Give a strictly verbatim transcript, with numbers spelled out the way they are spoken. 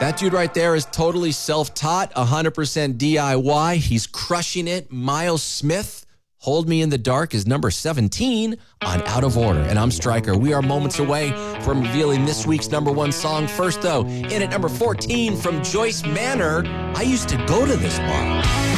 That dude right there is totally self-taught, one hundred percent D I Y. He's crushing it. Miles Smith, Hold Me in the Dark is number seventeen on Out of Order. And I'm Stryker. We are moments away from revealing this week's number one song. First, though, in at number fourteen from Joyce Manor, I Used to Go to This Bar.